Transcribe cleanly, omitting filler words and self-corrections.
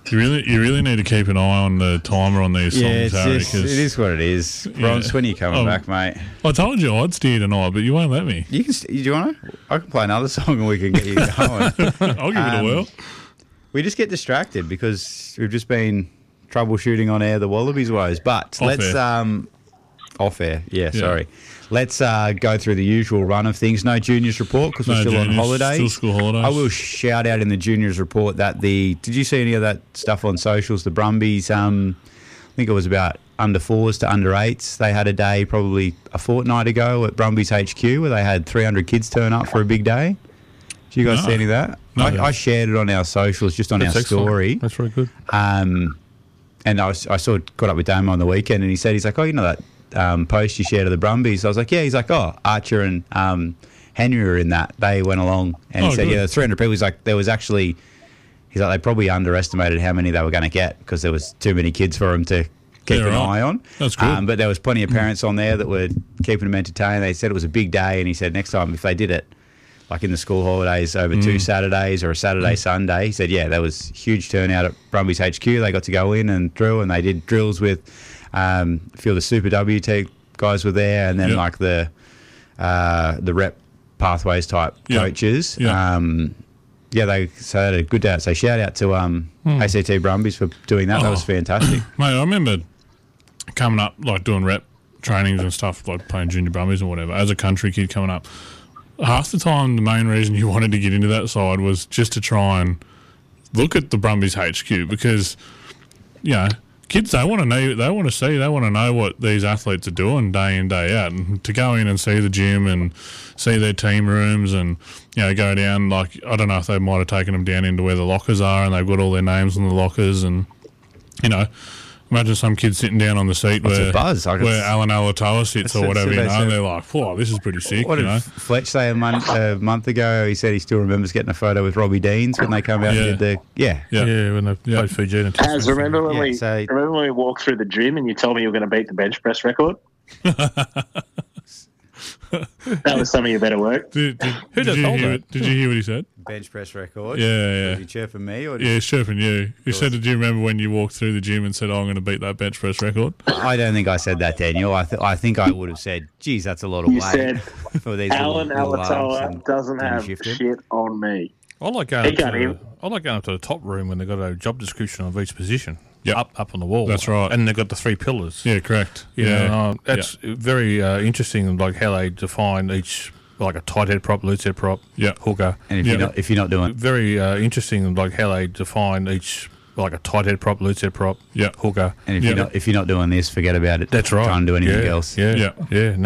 You really need to keep an eye on the timer on these songs, Harry. It is what it is. Bronze, when are you coming back, mate? I told you I'd steer tonight, but you won't let me. Do you want to? I can play another song and we can get you going. I'll give it a whirl. We just get distracted because we've just been troubleshooting on air the Wallabies woes. But let's off air. Yeah, sorry. Let's go through the usual run of things. No juniors report because we're still on holidays. Still school holidays. I will shout out in the juniors report that did you see any of that stuff on socials? The Brumbies, I think it was about under 4s to under 8s. They had a day probably a fortnight ago at Brumbies HQ where they had 300 kids turn up for a big day. Did you guys see any of that? No. I shared it on our socials, just on our story. That's very good. And I sort of got up with Damo on the weekend and he's like, oh, you know that post you shared of the Brumbies? I was like, yeah. He's like, oh, Archer and Henry were in that. They went along. And he said, good. yeah, 300 people. He's like, there was actually, he's like, they probably underestimated how many they were going to get because there was too many kids for them to keep an eye on. That's good. But there was plenty of parents on there that were keeping them entertained. They said it was a big day. And he said next time if they did it, like in the school holidays over 2 Saturdays or a Saturday, Sunday, he said, yeah, there was huge turnout at Brumbies HQ. They got to go in and drill, and they did drills with a few of the Super WT guys were there, and then like the rep pathways type coaches. They had a good day. So shout out to ACT Brumbies for doing that. That was fantastic. Mate, I remember coming up, like doing rep trainings and stuff, like playing junior Brumbies or whatever, as a country kid coming up. Half the time, the main reason you wanted to get into that side was just to try and look at the Brumbies HQ because, kids, they want to know, they want to know what these athletes are doing day in, day out. And to go in and see the gym and see their team rooms and, go down, like, I don't know if they might have taken them down into where the lockers are and they've got all their names on the lockers and, imagine some kid sitting down on the seat where Alan Alatoa sits or whatever, and they're like, "Whoa, this is pretty sick." What did Fletch say a month ago? He said he still remembers getting a photo with Robbie Deans when they come out and did when they played Fiji. Remember when we walked through the gym and you told me you were going to beat the bench press record? That was some of your better work. Did you hear what he said? Bench press record? Yeah. Was he chirping me? Or he's chirping you. He said, did you remember when you walked through the gym and said, I'm going to beat that bench press record? I don't think I said that, Daniel. I think I would have said, geez, that's a lot of weight. You said, for these Alan Alatoa doesn't have shit on me. I like going up to the top room when they've got a job description of each position. Up on the wall. That's right. And they've got the 3 pillars. Yeah, correct. That's very interesting, like how they define each, like a tight head prop, loose head prop, hooker. And if you're not doing very interesting, like how they define each, like a tight head prop, loose head prop, hooker. And if you're not doing this, forget about it. That's right. Try and do anything else. Yeah.